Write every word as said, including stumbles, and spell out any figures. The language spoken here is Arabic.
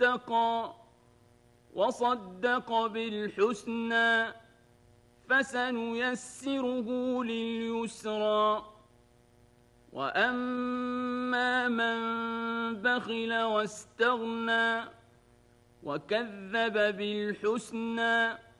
واتقى وصدق بالحسنى فسنيسره لليسرى وأما من بخل واستغنى وكذب بالحسنى